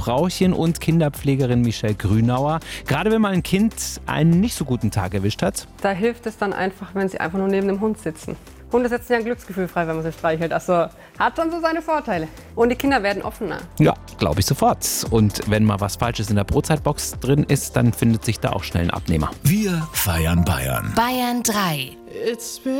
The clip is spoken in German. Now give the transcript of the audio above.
Frauchen und Kinderpflegerin Michelle Grünauer. Gerade wenn mal ein Kind einen nicht so guten Tag erwischt hat. Da hilft es dann einfach, wenn sie einfach nur neben dem Hund sitzen. Hunde setzen ja ein Glücksgefühl frei, wenn man sie streichelt. Also hat schon so seine Vorteile. Und die Kinder werden offener. Ja, glaube ich sofort. Und wenn mal was Falsches in der Brotzeitbox drin ist, dann findet sich da auch schnell ein Abnehmer. Wir feiern Bayern. Bayern 3.